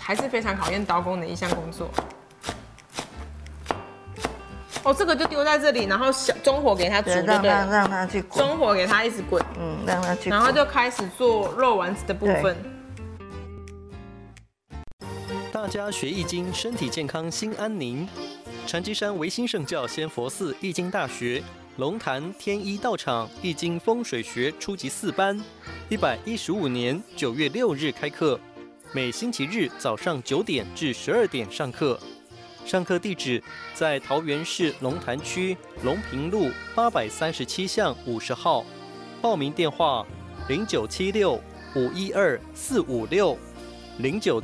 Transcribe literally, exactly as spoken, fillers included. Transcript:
还是非常考验刀工的一项工作。哦，这个就丢在这里，然后小中火给它煮就对了， 让它让它去滚， 中火给它一直滚， 嗯，让它去滚， 然后就开始做肉丸子的部分。 大家学易经，身体健康心安宁。禅机山唯心圣教仙佛寺易经大学、龙潭天一道场易经风水学初级四班，一百一十五年九月六日开课，每星期日早上九点至十二点上课。上课地址在桃园市龙潭区龙平路八百三十七巷五十号，报名电话零九七六五一二四五六零九。